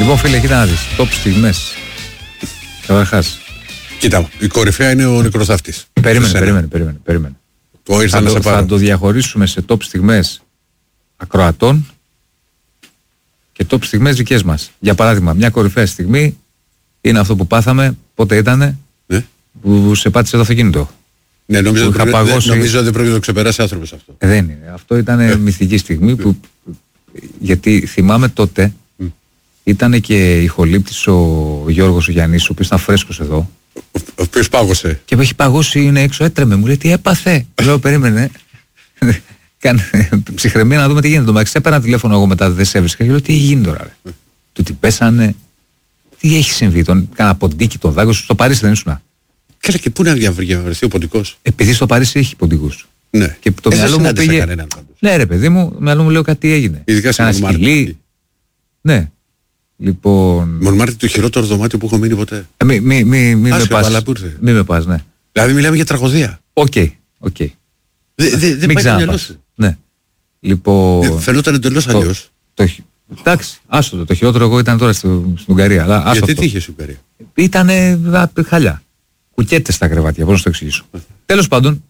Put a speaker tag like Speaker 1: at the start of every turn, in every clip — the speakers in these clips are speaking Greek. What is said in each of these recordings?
Speaker 1: Λοιπόν, φίλε, κοίτα να δεις. Top στιγμές. Καταρχάς.
Speaker 2: Κοίτα, η κορυφαία είναι ο νεκροθάφτης.
Speaker 1: Περίμενε. Θα το διαχωρίσουμε σε top στιγμές ακροατών και top στιγμές δικές μας. Για παράδειγμα, μια κορυφαία στιγμή είναι αυτό που πάθαμε, πότε ήτανε, που σε πάτησε το αυτοκίνητο.
Speaker 2: Ναι, νομίζω δεν πρέπει να το ξεπεράσει άνθρωπος αυτό.
Speaker 1: Δεν είναι. Αυτό ήταν μυθική στιγμή που, γιατί θυμάμαι τότε ήταν και ηχολήπτης ο Γιώργος ο Γιαννής, ο οποίος ήταν φρέσκος εδώ.
Speaker 2: Ο οποίος πάγωσε.
Speaker 1: Και έχει παγώσει, είναι έξω, έτρεμε. Μου λέει τι έπαθε. Λέω περίμενε. Ψυχρεμία να δούμε τι γίνεται. Το έπαιρνα τηλέφωνο εγώ μετά, δεν σε έβρισκα και λέω τι γίνει τώρα. Του τι πέσανε. Τι έχει συμβεί. Κάνα ποντίκι, τον δάγκωσε. Στο Παρίσι δεν ήσουν.
Speaker 2: Καλά, και πού να διαβρεθεί ο ποντικός.
Speaker 1: Επειδή στο Παρίσι έχει ποντικούς.
Speaker 2: Ναι.
Speaker 1: Και το μυαλό μου πήγε. Ναι, ρε παιδί μου, το μυαλό μου λέω κάτι έγινε.
Speaker 2: Ειδικά σε
Speaker 1: σκυλί. Ναι. Λοιπόν.
Speaker 2: Μονμάρτη το χειρότερο δωμάτιο που έχω μείνει ποτέ.
Speaker 1: Μη με πας, ναι.
Speaker 2: Δηλαδή μιλάμε για τραγωδία.
Speaker 1: Οκ.
Speaker 2: Δεν πάει το μυαλό σου.
Speaker 1: Ναι. Λοιπόν.
Speaker 2: Φαινόταν εντελώς αλλιώς.
Speaker 1: Εντάξει, άστο το χειρότερο εγώ ήταν τώρα στην Ουγγαρία. Αλλά
Speaker 2: γιατί τι είχε στην Ουγγαρία.
Speaker 1: Ήτανε χαλιά. Κουκέτες στα κρεβάτια, πώς να το εξηγήσω. Τέλος πάντων.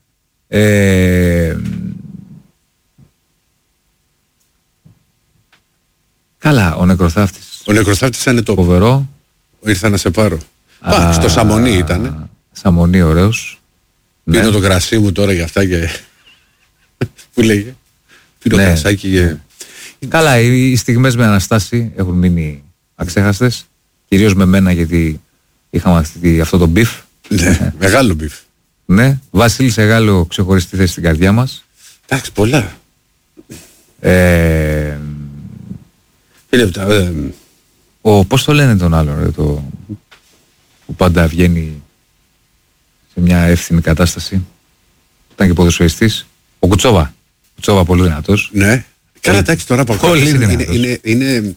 Speaker 1: Καλά, ο νεκροθάφτης.
Speaker 2: Ο νεκροθάφτης ήταν το
Speaker 1: φοβερό.
Speaker 2: Ήρθα να σε πάρω. Στο Σαμονί ήταν.
Speaker 1: Σαμονί, ωραίος.
Speaker 2: Πίνω το κρασί μου τώρα για αυτά και. Που λέγε. Πίνω κρασάκι και.
Speaker 1: Καλά, οι στιγμές με Αναστάση έχουν μείνει αξέχαστες. Κυρίως με μένα γιατί είχαμε αυτό το μπιφ.
Speaker 2: Ναι, μεγάλο μπιφ.
Speaker 1: Ναι, Βασίλη Σεγάλο ξεχωριστή θέση στην καρδιά μας.
Speaker 2: Εντάξει, πολλά.
Speaker 1: Πώς το λένε τον άλλον, που πάντα βγαίνει σε μια εύθυμη κατάσταση. Ήταν και ποδοσφαιριστής. Ο Κουτσόβα. Κουτσόβα πολύ δυνατός.
Speaker 2: Ναι. Καλά, εντάξει, τώρα από
Speaker 1: πολύ δυνατός.
Speaker 2: Είναι...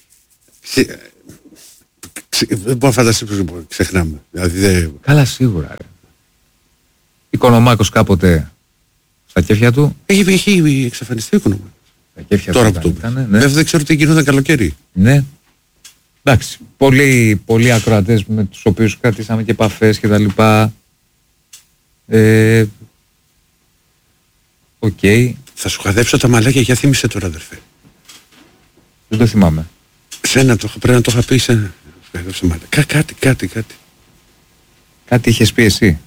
Speaker 2: Δεν μπορώ να φανταστεί πως ξεχνάμε.
Speaker 1: Καλά, σίγουρα. Οικονομάκος κάποτε στα κέφια του.
Speaker 2: Έχει εξαφανιστεί ο Οικονομάκος.
Speaker 1: Στα κέφια
Speaker 2: τώρα
Speaker 1: του
Speaker 2: που το
Speaker 1: ήταν, ναι.
Speaker 2: Βέβαια δεν ξέρω τι γινόταν καλοκαίρι.
Speaker 1: Ναι. Εντάξει. Πολλοί ακροατές με τους οποίους κρατήσαμε και επαφές και τα λοιπά. Οκ.
Speaker 2: Θα σου χαδέψω τα μαλάκια, για θύμισε τώρα, αδερφέ.
Speaker 1: Δεν το θυμάμαι.
Speaker 2: Σένα πρέπει να το είχα πει σε... Κάτι.
Speaker 1: Κάτι είχες πει εσύ.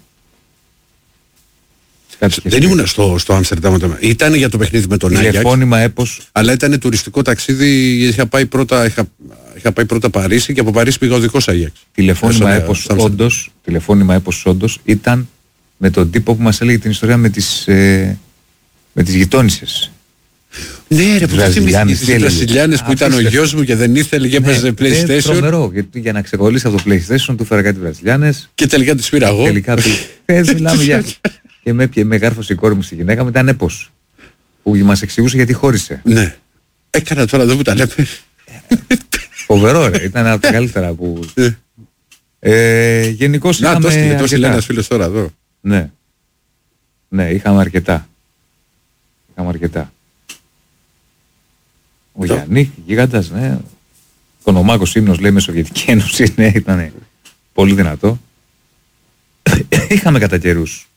Speaker 2: Δεν ήμουν στο Άμστερνταμ. Ήταν για το παιχνίδι με τον Άγιαξ.
Speaker 1: Τηλεφώνημα έπος.
Speaker 2: Αλλά ήταν τουριστικό ταξίδι. Είχα πάει πρώτα Παρίσι και από Παρίσι πήγα οδικός Άγιαξ.
Speaker 1: Τηλεφώνημα έπος όντως ήταν με τον τύπο που μας έλεγε την ιστορία με τις γειτόνισσες.
Speaker 2: Ναι, ρε, που οι Βραζιλιάνες που ήταν ο γιος μου και δεν ήθελε και έπαιζε PlayStation.
Speaker 1: Είναι τρομερό, γιατί για να ξεκολλήσει από το PlayStation του φέρα κάτι Βραζιλιάνες.
Speaker 2: Και τελικά τις πήρα εγώ.
Speaker 1: Τελικά μιλάμε για. Και με γάρφωσε η κόρη μου στη γυναίκα μου, ήταν έπος. Που μας εξηγούσε γιατί χώρισε.
Speaker 2: Ναι. Έκανα τώρα εδώ που τα λέμε.
Speaker 1: Φοβερό, ρε, ήταν από τα καλύτερα που. Γενικώς είχαμε.
Speaker 2: Να, το έστειλε ένας φίλος τώρα εδώ.
Speaker 1: Ναι, είχαμε αρκετά. Ο Γιάννη, γίγαντας, ναι. Ο Οικονομάκος ύμνος, λέει, με Σοβιετική Ένωση, ναι, ήταν πολύ δυνατό. Είχαμε κατά καιρούς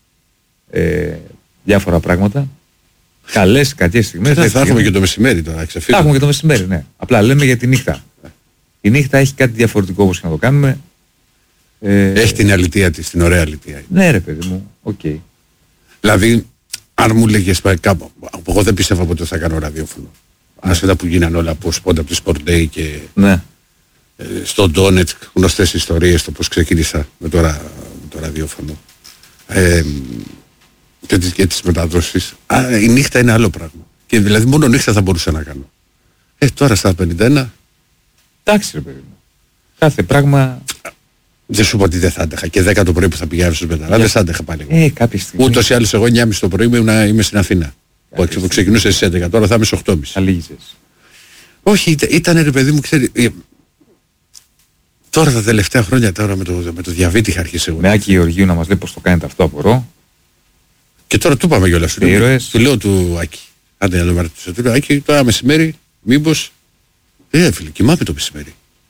Speaker 1: διάφορα πράγματα. Καλές, κακές στιγμές.
Speaker 2: Θα έχουμε και το μεσημέρι τώρα, ξεφύγουμε.
Speaker 1: Θα έχουμε και το μεσημέρι, ναι. Απλά λέμε για τη νύχτα. Η νύχτα έχει κάτι διαφορετικό όπως και να το κάνουμε.
Speaker 2: Έχει την αλητεία της, την ωραία αλητεία.
Speaker 1: Ναι, ρε παιδί μου, οκ.
Speaker 2: Δηλαδή, αν μου λέγες κάπου, εγώ δεν πίστευα ποτέ θα κάνω ραδιόφωνο. Άσχετα που γίνανε όλα από σπόντα από τη Sport Day και στο Ντόνετσκ, γνωστές ιστορίες το πώς ξεκίνησα με το ραδιόφωνο και τις μεταδόσεις. Η νύχτα είναι άλλο πράγμα. Και δηλαδή μόνο νύχτα θα μπορούσα να κάνω. Τώρα στα 51.
Speaker 1: Εντάξει, ρε παιδί μου. Κάθε πράγμα.
Speaker 2: Δεν σου πω ότι δεν θα άντεχα. Και 10 το πρωί που θα πηγαίνω στους μεταδάδες, θα άντεχα πάλι.
Speaker 1: Κάποια στιγμή.
Speaker 2: Ούτως ή άλλως εγώ 9.30 το πρωί είμαι στην Αθήνα. Που ξεκινούσε στις 11, τώρα θα είμαι στις 8.30.
Speaker 1: Αλήγησες.
Speaker 2: Όχι, ήταν ρε παιδί μου, ξέρει. Τώρα τα τελευταία χρόνια τώρα με το διαβήτη είχα αρχίσει εγώ.
Speaker 1: Με Άκη Γεωργίου να μας λέει πώς το κάνετε αυτό, απορώ.
Speaker 2: Και τώρα του είπαμε κιόλας. Του λέω του Άκη. Άντε να το μαρτυρήσω. Του λέω Άκη, τώρα μεσημέρι, μήπως. Φίλε, κοιμάμαι το μεσημέρι.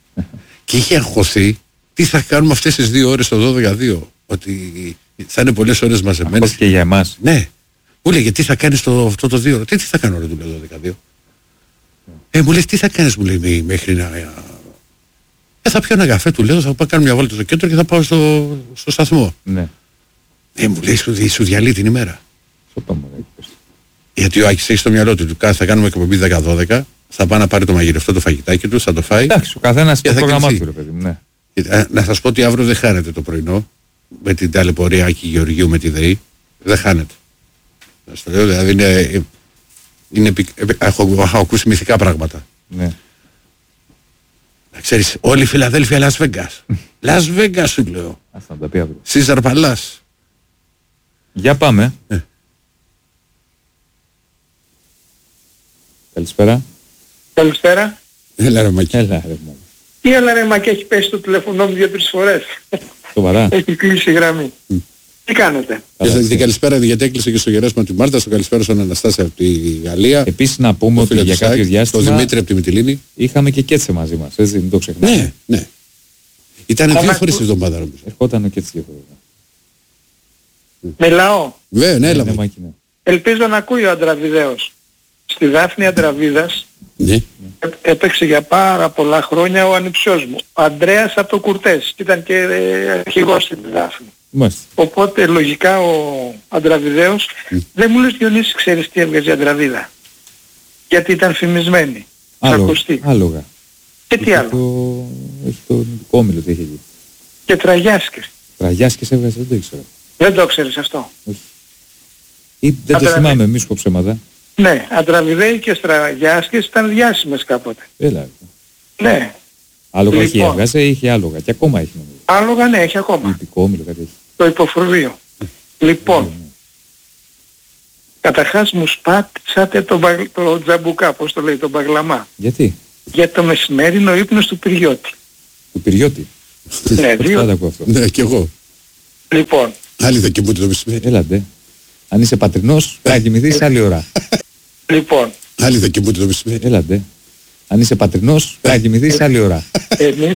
Speaker 2: Και είχε αγχωθεί τι θα κάνουμε αυτές τις 2 ώρες το 12-2. Ότι θα είναι πολλές ώρες μαζεμένες.
Speaker 1: Και για εμάς.
Speaker 2: Ναι. Μου λέει, γιατί θα κάνεις αυτό το 2 ώρες. Τι θα κάνω, ρε, του λέω 12-2. Μου λέει, τι θα κάνεις, μου λέει, μέχρι να. Θα πιω ένα καφέ, του λέω, θα πάω κάνω μια βόλτα στο κέντρο και θα πάω στο σταθμό.
Speaker 1: Ναι.
Speaker 2: Μου λέει, σου διαλύει την ημέρα.
Speaker 1: Σωστό.
Speaker 2: Γιατί ο Άκης έχει στο μυαλό του, θα κάνουμε εκπομπή 10-12, θα πάει να πάρει το μαγειρευτό το φαγητάκι του, θα το φάει.
Speaker 1: Εντάξει, ο καθένας το πρόγραμμά του, ρε παιδί μου. Ναι.
Speaker 2: Να σας πω ότι αύριο δεν χάνεται το πρωινό, με την ταλαιπωρία Άκη Γεωργίου με τη ΔΕΗ, δεν χάνεται. Να στο λέω, δηλαδή έχω ακούσει μυθικά πράγματα.
Speaker 1: Ναι.
Speaker 2: Να ξέρεις, όλη η Φιλαδέλφια Las Vegas. Las Vegas σου λέω.
Speaker 1: Ας θα τα πει αύριο.
Speaker 2: Σίζαρ Παλάς.
Speaker 1: Για πάμε. Καλησπέρα.
Speaker 3: Καλησπέρα.
Speaker 2: Έλα ρε Μακή.
Speaker 3: Τι έλα ρε Μακή, έχει πέσει το τηλέφωνο μου 2-3 φορές.
Speaker 1: Σοβαρά.
Speaker 3: Έχει κλείσει η γραμμή. Τι κάνετε?
Speaker 2: Και καλησπέρα, γιατί έκλεισε και στο γεράσμα τη Μάρτα, στο καλησπέρα στον Αναστάση από τη Γαλλία.
Speaker 1: Επίσης να πούμε ότι για κάποιο διάστημα
Speaker 2: τον Δημήτρη από τη Μυτιλήνη.
Speaker 1: Είχαμε και Κέτσε μαζί μας, έτσι, μην το ξεχνάμε.
Speaker 2: Ναι, ναι. Ήταν 2 φορές τη εβδομάδα νομίζω.
Speaker 1: Ερχόταν ο Κέτσε δύο φορές.
Speaker 3: Μιλάω.
Speaker 2: Βέβαια, ναι, έλα.
Speaker 3: Ελπίζω να ακούει ο Αντραβιδέος. Στη Δάφνη Αντραβίδας έπαιξε για πάρα πολλά χρόνια ο ανιψιός μου. Ο Ανδρέας από το Κουρτές. Ήταν και αρχηγός στην Δάφνη. Οπότε λογικά ο Αντραβιδέος δεν μου λες, Διονύση, ξέρεις τι έβγαζε η Αντραβίδα? Γιατί ήταν φημισμένη.
Speaker 1: Άλογα.
Speaker 3: Και τι άλλο?
Speaker 1: Έχει το νητικό όμιλο τι είχε γίνει.
Speaker 3: Και τραγιάσκες.
Speaker 1: Τραγιάσκες έβγαζε, δεν το ήξερα.
Speaker 3: Δεν το ξέρεις αυτό?
Speaker 1: Όχι. Ή δεν το θυμάμαι, μη σου ψέματα.
Speaker 3: Ναι, Αντραβιδέοι και Στραγιάσκες ήταν διάσημες κάποτε.
Speaker 1: Έλα.
Speaker 3: Ναι.
Speaker 1: Άλογα είχε έβγαζε, είχε άλογα. Και ακόμα έχει νομίζω.
Speaker 3: Άλογα ναι, έχει ακόμα.
Speaker 1: Νητικό όμιλο κάτι έχει.
Speaker 3: Το υποφρουρείο. Λοιπόν, καταρχάς μου σπάτσατε το τζαμπουκά, πώς το λέει, τον παγλαμά.
Speaker 1: Γιατί?
Speaker 3: Για το μεσημέρινο ύπνος του Πυριώτη.
Speaker 1: Του Πυριώτη?
Speaker 3: Ναι, δύο.
Speaker 2: Ναι, κι εγώ.
Speaker 3: Λοιπόν.
Speaker 2: Άλλοι θα κοιμούνται το μεσημέρι.
Speaker 1: Έλατε. Αν είσαι πατρινός, θα κοιμηθείς άλλη ώρα.
Speaker 3: Λοιπόν.
Speaker 2: Άλλοι θα κοιμούνται το μεσημέρι.
Speaker 1: Έλατε. Αν είσαι πατρινός, θα κοιμηθείς άλλη ώρα.
Speaker 3: Εμείς